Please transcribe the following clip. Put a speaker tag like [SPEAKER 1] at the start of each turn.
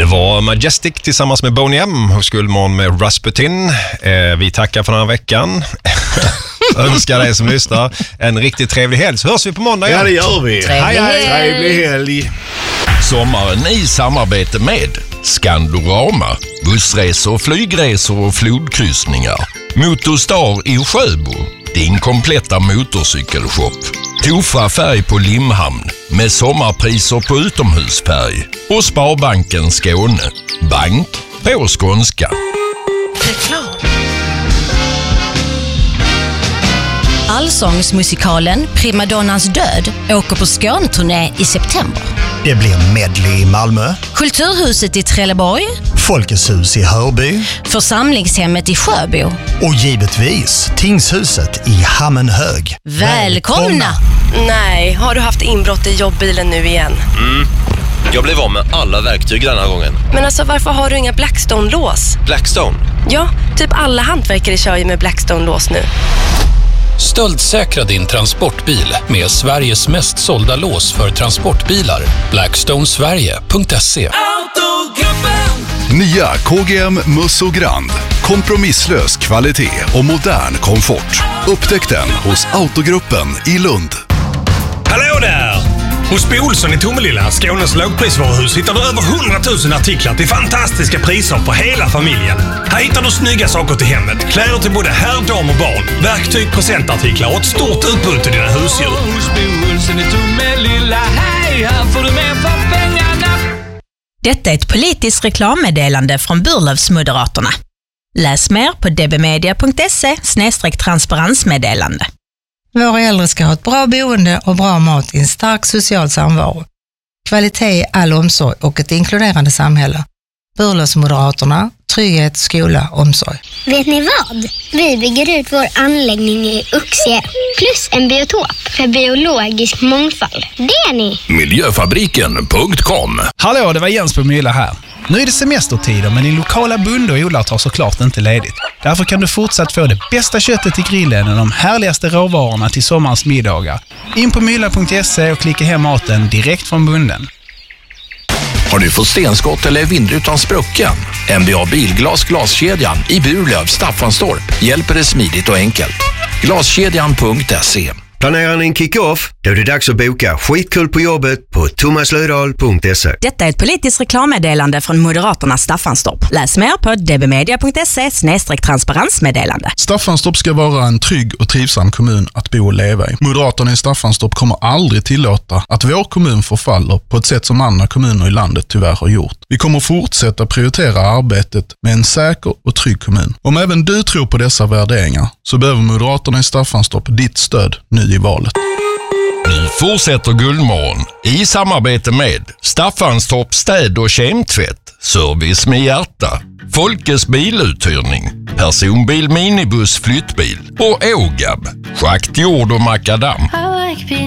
[SPEAKER 1] Det var Majestic tillsammans med Boney M hos Guldmorgon med Rasputin. Vi tackar för den här veckan. Önskar dig som lyssnar en riktigt trevlig helg. Så hörs vi på måndag igen.
[SPEAKER 2] Ja, det gör vi. Trevlig helg.
[SPEAKER 3] Sommaren i samarbete med Skandorama, bussresor, flygresor och flodkryssningar. Motorstar i Sjöbo, din kompletta motorcykelshop. Tofa färg på Limhamn med sommarpriser på utomhusfärg. Och Sparbanken Skåne, bank på skånska.
[SPEAKER 4] Allsångsmusikalen Primadonnans död åker på Skåneturné i september.
[SPEAKER 5] Det blir medley i Malmö,
[SPEAKER 4] Kulturhuset i Trelleborg,
[SPEAKER 5] Folkets hus i Hörby,
[SPEAKER 4] Församlingshemmet i Sjöbo
[SPEAKER 5] och givetvis Tingshuset i Hammenhög.
[SPEAKER 4] Välkomna!
[SPEAKER 6] Nej, har du haft inbrott i jobbbilen nu igen?
[SPEAKER 7] Jag blev av med alla verktyg den här gången.
[SPEAKER 6] Men alltså, varför har du inga Blackstone-lås?
[SPEAKER 7] Blackstone?
[SPEAKER 6] Ja, typ alla hantverkare kör ju med Blackstone-lås nu.
[SPEAKER 8] Stöldsäkra din transportbil med Sveriges mest sålda lås för transportbilar. Blackstonesverige.se.
[SPEAKER 9] Nya KGM Musso Grand. Kompromisslös kvalitet och modern komfort. Upptäck den hos Autogruppen i Lund.
[SPEAKER 10] Hallå där! Hos Bo Olsson i Tomelilla, Skånes lågprisvaruhus, hittar du över 100 000 artiklar till fantastiska priser på hela familjen. Här hittar du snygga saker till hemmet, kläder till både herr, dam och barn, verktyg, presentartiklar och ett stort utbud till dina husdjur. Hos Bo Olsson i Tomelilla, hej, här får du mer för pengarna.
[SPEAKER 4] Detta är ett politiskt reklammeddelande från Burlövsmoderaterna. Läs mer på dbmedia.se/transparensmeddelande.
[SPEAKER 11] Våra äldre ska ha ett bra boende och bra mat i en stark social samvaro. Kvalitet i all omsorg och ett inkluderande samhälle. Burlövsmoderaterna, trygghet, skola, omsorg.
[SPEAKER 12] Vet ni vad? Vi bygger ut vår anläggning i Uxie plus en biotop för biologisk mångfald. Det är ni!
[SPEAKER 3] Miljöfabriken.com.
[SPEAKER 13] Hallå, det var Jens på Mylla här. Nu är det semestertider, men din lokala bonde och odlare tar såklart inte ledigt. Därför kan du fortsatt få det bästa köttet till grillen och de härligaste råvarorna till sommarens middagar. In på mylla.se och klicka hem maten direkt från bonden.
[SPEAKER 3] Har du fått stenskott eller vindrutan sprucken? MBA Bilglas glaskedjan i Burlöv, Staffanstorp hjälper dig smidigt och enkelt. Glaskedjan.se.
[SPEAKER 14] Planerar ni en kick-off? Då är det dags att boka skitkul på jobbet på thomaslödahl.se.
[SPEAKER 4] Detta är ett politiskt reklammeddelande från Moderaterna Staffanstorp. Läs mer på dbmedia.se/transparensmeddelande.
[SPEAKER 15] Staffanstorp ska vara en trygg och trivsam kommun att bo och leva i. Moderaterna i Staffanstorp kommer aldrig tillåta att vår kommun förfaller på ett sätt som andra kommuner i landet tyvärr har gjort. Vi kommer fortsätta prioritera arbetet med en säker och trygg kommun. Om även du tror på dessa värderingar så behöver Moderaterna i Staffanstorp ditt stöd nu i valet.
[SPEAKER 3] Nu fortsätter Guldmorgon i samarbete med Staffanstorp städ- och kemtvätt, service med hjärta, Folkets biluthyrning, personbil, minibuss, flyttbil och Ågab, schakt, jord och makadam.